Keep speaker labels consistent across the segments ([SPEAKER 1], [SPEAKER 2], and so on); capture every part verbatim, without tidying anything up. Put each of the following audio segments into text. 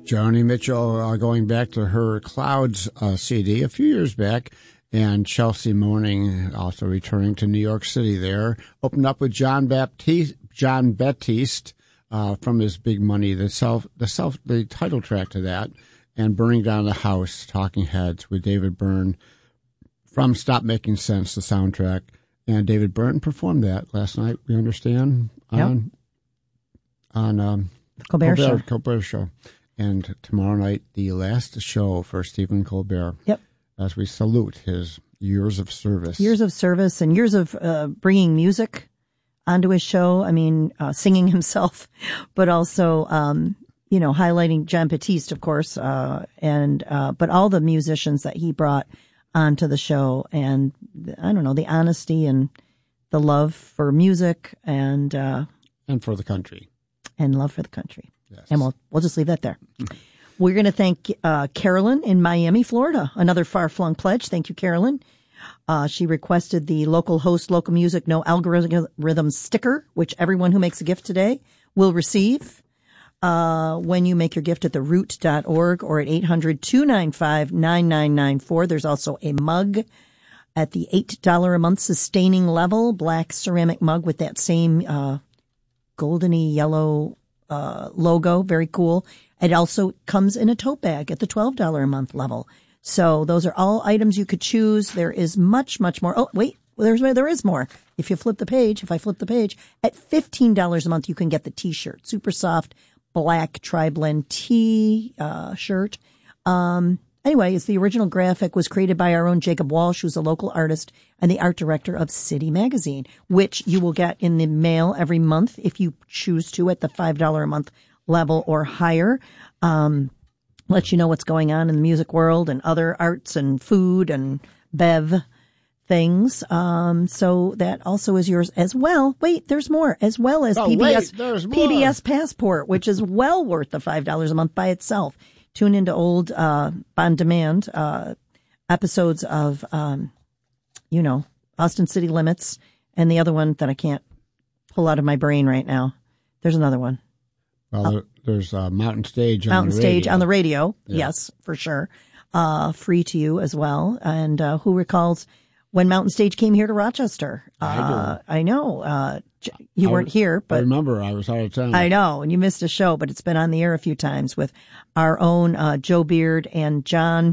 [SPEAKER 1] Joni Mitchell, uh, going back to her Clouds uh, C D a few years back, and Chelsea Mourning also returning to New York City there. Opened up with John Baptiste, John Baptiste uh, from his Big Money, the self, the self, the title track to that, and Burning Down the House, Talking Heads with David Byrne from Stop Making Sense, the soundtrack. And David Byrne performed that last night, we understand, on,
[SPEAKER 2] yep.
[SPEAKER 1] on um,
[SPEAKER 2] Colbert,
[SPEAKER 1] Colbert,
[SPEAKER 2] Show.
[SPEAKER 1] Colbert Show. And tomorrow night, the last show for Stephen Colbert.
[SPEAKER 2] Yep.
[SPEAKER 1] As we salute his years of service.
[SPEAKER 2] Years of service and years of uh, bringing music onto his show. I mean, uh, singing himself, but also, um, you know, highlighting John Baptiste, of course, uh, and uh, but all the musicians that he brought onto the show. And, I don't know, the honesty and the love for music and... Uh,
[SPEAKER 1] and for the country.
[SPEAKER 2] And love for the country.
[SPEAKER 1] Yes.
[SPEAKER 2] And we'll, we'll just leave that there. We're going to thank uh, Carolyn in Miami, Florida. Another far-flung pledge. Thank you, Carolyn. Uh, she requested the local host, local music, no algorithm sticker, which everyone who makes a gift today will receive uh, when you make your gift at the root dot org or at eight hundred, two nine five, nine nine nine four. There's also a mug at the eight dollars a month sustaining level, black ceramic mug with that same uh, goldeny yellow uh, logo. Very cool. It also comes in a tote bag at the twelve dollars a month level. So those are all items you could choose. There is much, much more. Oh, wait, well, there's, there is more. If you flip the page, if I flip the page, at fifteen dollars a month, you can get the T-shirt. Super soft, black tri-blend T uh, shirt. Um, anyway, it's the original graphic was created by our own Jacob Walsh, who's a local artist and the art director of City Magazine, which you will get in the mail every month if you choose to at the five dollars a month level or higher. Um, let you know what's going on in the music world and other arts and food and bev things. Um, so that also is yours as well. Wait, there's more, as well as
[SPEAKER 1] oh,
[SPEAKER 2] P B S,
[SPEAKER 1] wait, there's more.
[SPEAKER 2] P B S Passport, which is well worth the five dollars a month by itself. Tune into old, uh, on demand, uh, episodes of, um, you know, Austin City Limits and the other one that I can't pull out of my brain right now. There's another one.
[SPEAKER 1] Well, there's uh, Mountain Stage on
[SPEAKER 2] Mountain
[SPEAKER 1] the
[SPEAKER 2] Stage
[SPEAKER 1] radio.
[SPEAKER 2] on the radio.
[SPEAKER 1] Yeah.
[SPEAKER 2] Yes, for sure. Uh, free to you as well. And uh, who recalls when Mountain Stage came here to Rochester?
[SPEAKER 1] I
[SPEAKER 2] uh,
[SPEAKER 1] do.
[SPEAKER 2] I know. Uh, you
[SPEAKER 1] I
[SPEAKER 2] weren't
[SPEAKER 1] was,
[SPEAKER 2] here, but
[SPEAKER 1] I remember I was out of town.
[SPEAKER 2] I know, and you missed a show, but it's been on the air a few times with our own uh, Joe Beard and John.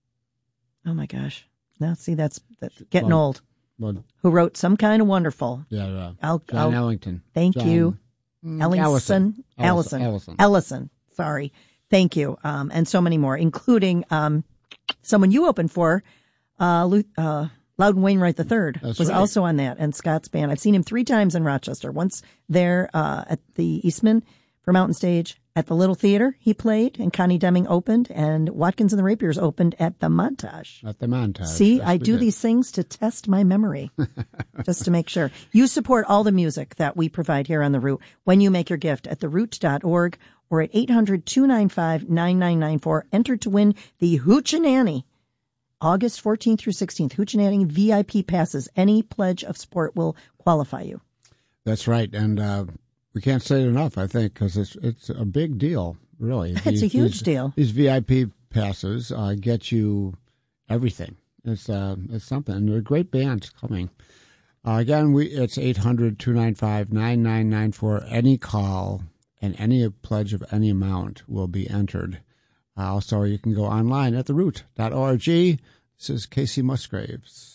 [SPEAKER 2] Oh my gosh! Now see, that's, that's getting
[SPEAKER 1] well,
[SPEAKER 2] old.
[SPEAKER 1] Well,
[SPEAKER 2] who wrote Some Kind of Wonderful?
[SPEAKER 1] Yeah, yeah.
[SPEAKER 2] I'll,
[SPEAKER 1] John
[SPEAKER 2] I'll,
[SPEAKER 1] Ellington.
[SPEAKER 2] Thank
[SPEAKER 1] John,
[SPEAKER 2] you.
[SPEAKER 1] Mm,
[SPEAKER 2] Ellison,
[SPEAKER 1] Ellison.
[SPEAKER 2] Ellison,
[SPEAKER 1] Ellison.
[SPEAKER 2] Ellison. Sorry. Thank you. Um, and so many more, including, um, someone you opened for, uh, uh, Loudon Wainwright the third was
[SPEAKER 1] right.
[SPEAKER 2] also on that, and Scott's band. I've seen him three times in Rochester. Once there, uh, at the Eastman for Mountain Stage. At the Little Theater, he played, and Connie Deming opened, and Watkins and the Rapiers opened at the Montage.
[SPEAKER 1] At the Montage.
[SPEAKER 2] See,
[SPEAKER 1] yes,
[SPEAKER 2] I do
[SPEAKER 1] did.
[SPEAKER 2] these things to test my memory, just to make sure. You support all the music that we provide here on The Root when you make your gift at the root dot org or at eight hundred, two nine five, nine nine nine four. Enter to win the Hoochie-Nanny, August fourteenth through sixteenth. Hoochie-Nanny V I P passes. Any pledge of support will qualify you.
[SPEAKER 1] That's right, and uh, we can't say it enough, I think, because it's it's a big deal, really.
[SPEAKER 2] It's
[SPEAKER 1] these,
[SPEAKER 2] a huge
[SPEAKER 1] these,
[SPEAKER 2] deal.
[SPEAKER 1] These V I P passes uh, get you everything. It's uh, it's something. And there are great bands coming. Uh, again, we it's eight hundred, two nine five, nine nine nine four. Any call and any pledge of any amount will be entered. Uh, also, you can go online at the root dot org. This is Casey Musgraves.